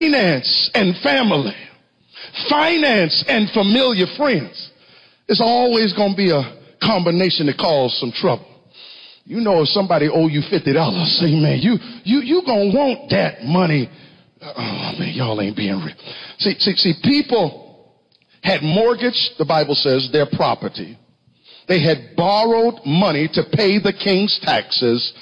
finance and family, finance and familiar friends. It's always going to be a combination that cause some trouble. You know, if somebody owe you $50, say, man, you gonna want that money. Oh man, y'all ain't being real. See, people had mortgaged, the Bible says, their property. They had borrowed money to pay the king's taxes.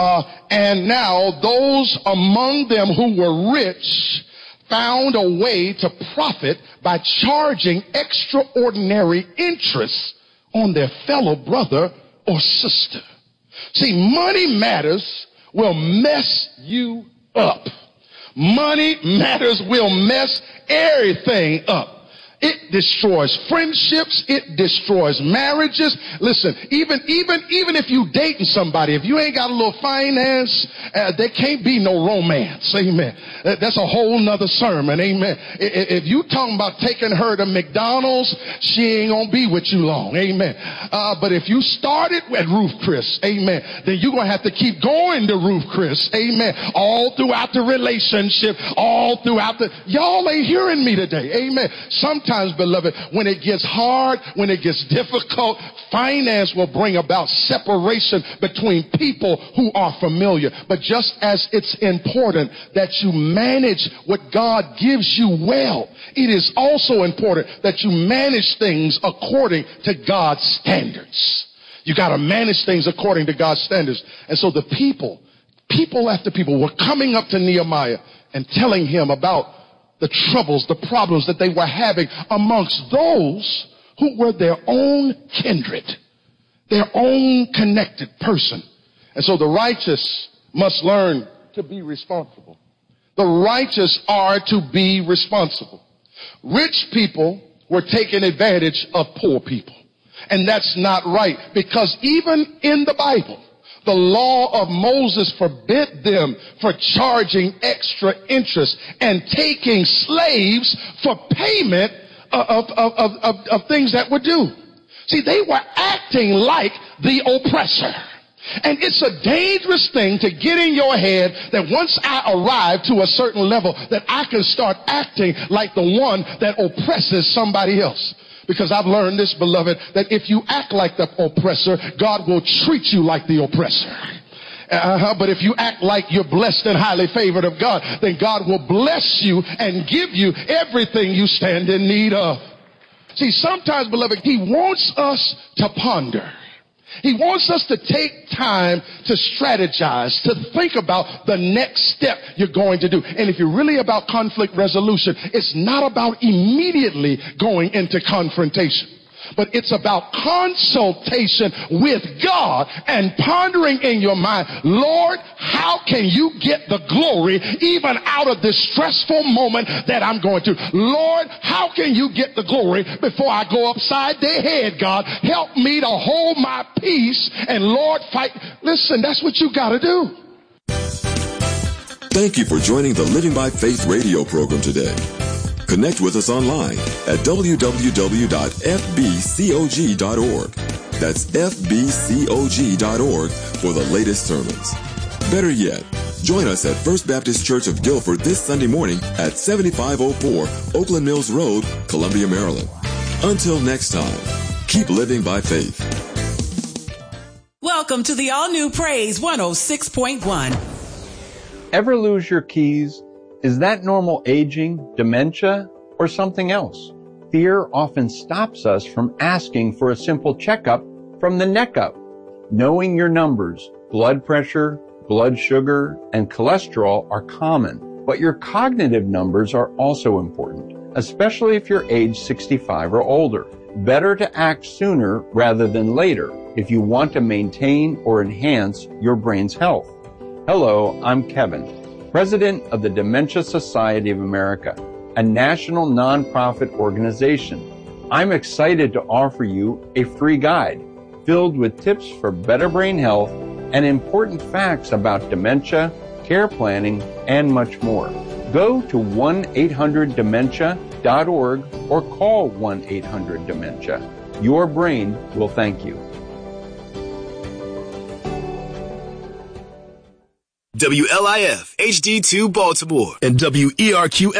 And now those among them who were rich found a way to profit by charging extraordinary interest on their fellow brother or sister. See, money matters will mess you up. Money matters will mess everything up. It destroys friendships. It destroys marriages. Listen, even if you dating somebody, if you ain't got a little finance, there can't be no romance. Amen. That's a whole nother sermon. Amen. If you talking about taking her to McDonald's, she ain't gonna be with you long. Amen. But if you started at Ruth Chris, amen, then you're gonna have to keep going to Ruth Chris. Amen. All throughout the relationship, all throughout y'all ain't hearing me today. Amen. Sometimes, beloved, when it gets hard, when it gets difficult, finance will bring about separation between people who are familiar. But just as it's important that you manage what God gives you well, it is also important that you manage things according to God's standards. You got to manage things according to God's standards. And so the people after people were coming up to Nehemiah and telling him about the troubles, the problems that they were having amongst those who were their own kindred, their own connected person. And so the righteous must learn to be responsible. The righteous are to be responsible. Rich people were taking advantage of poor people. And that's not right, because even in the Bible, the law of Moses forbid them for charging extra interest and taking slaves for payment of things that were due. See, they were acting like the oppressor. And it's a dangerous thing to get in your head that once I arrive to a certain level that I can start acting like the one that oppresses somebody else. Because I've learned this, beloved, that if you act like the oppressor, God will treat you like the oppressor. But if you act like you're blessed and highly favored of God, then God will bless you and give you everything you stand in need of. See, sometimes, beloved, He wants us to ponder. He wants us to take time to strategize, to think about the next step you're going to do. And if you're really about conflict resolution, it's not about immediately going into confrontation, but it's about consultation with God and pondering in your mind, Lord, how can you get the glory even out of this stressful moment that I'm going through? Lord, how can you get the glory before I go upside their head, God? Help me to hold my peace and Lord, fight. Listen, that's what you got to do. Thank you for joining the Living by Faith radio program today. Connect with us online at www.fbcog.org. That's fbcog.org for the latest sermons. Better yet, join us at First Baptist Church of Guilford this Sunday morning at 7504 Oakland Mills Road, Columbia, Maryland. Until next time, keep living by faith. Welcome to the all-new Praise 106.1. Ever lose your keys? Is that normal aging, dementia, or something else? Fear often stops us from asking for a simple checkup from the neck up. Knowing your numbers, blood pressure, blood sugar, and cholesterol are common, but your cognitive numbers are also important, especially if you're age 65 or older. Better to act sooner rather than later if you want to maintain or enhance your brain's health. Hello, I'm Kevin, President of the Dementia Society of America, a national nonprofit organization. I'm excited to offer you a free guide filled with tips for better brain health and important facts about dementia, care planning, and much more. Go to 1-800-DEMENTIA.org or call 1-800-DEMENTIA. Your brain will thank you. WLIF HD2 Baltimore and WERQ